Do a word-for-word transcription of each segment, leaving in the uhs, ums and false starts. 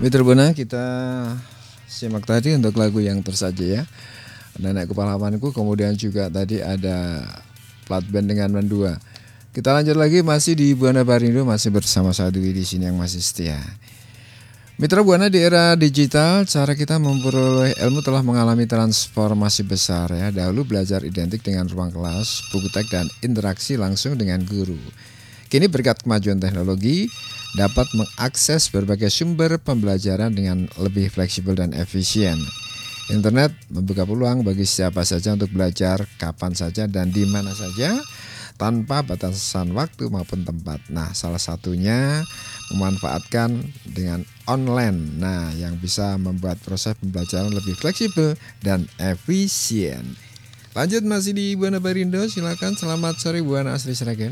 Mitra Buana, kita simak tadi untuk lagu yang tersaji ya. Nenek Kepalawanku, kemudian juga tadi ada plat band dengan mendua. Kita lanjut lagi masih di Buana Barindo, masih bersama saya Dwi di sini yang masih setia. Mitra Buana, di era digital, cara kita memperoleh ilmu telah mengalami transformasi besar ya. Dahulu belajar identik dengan ruang kelas, buku teks dan interaksi langsung dengan guru. Kini berkat kemajuan teknologi, dapat mengakses berbagai sumber pembelajaran dengan lebih fleksibel dan efisien. Internet membuka peluang bagi siapa saja untuk belajar kapan saja dan di mana saja, tanpa batasan waktu maupun tempat. Nah, salah satunya memanfaatkan dengan online. Nah, yang bisa membuat proses pembelajaran lebih fleksibel dan efisien. Lanjut masih di Buana Barindo, silakan. Selamat sore Buana Asri Sragen.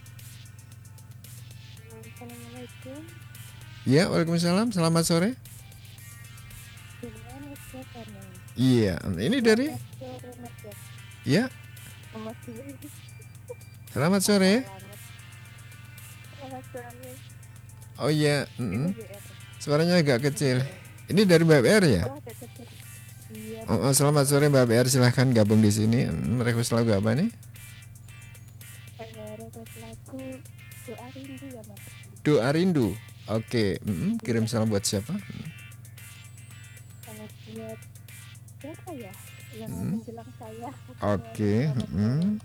Assalamualaikum. Ya, waalaikumsalam. Selamat sore. Gimana kabarnya? Iya, ini dari. Selamat sore, Mas ya. Ya, Selamat sore. selamat sore. Selamat sore. Oh iya, Ini mm-mm. B R. Suaranya agak kecil. Ini dari Mbak B R ya? Oh, ada kecil. Iya, Oh, oh, selamat sore Mbak B R, silahkan gabung di sini. Mm, Request lagu apa nih? saya request lagu Doa Rindu ya, Mas. Doa Rindu. Oke, mm-mm. Kirim salam buat siapa? Kalau buat siapa ya yang Mm. menjelang saya? Oke, mm-mm.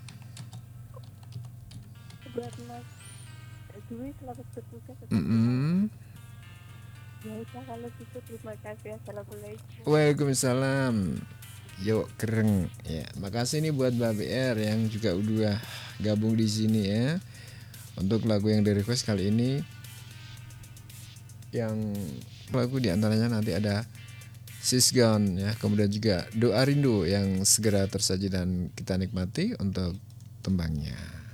Buat Mas Dwi, selamat bertugas. Mm-mm. Ya udah, kalau gitu terima kasih. Assalamualaikum. Waalaikumsalam. Yuk keren ya. Makasih nih buat Mbak B R yang juga udah gabung di sini ya. Untuk lagu yang di request kali ini, yang lagu diantaranya nanti ada She's Gone ya, kemudian juga Doa Rindu yang segera tersaji dan kita nikmati untuk tembangnya.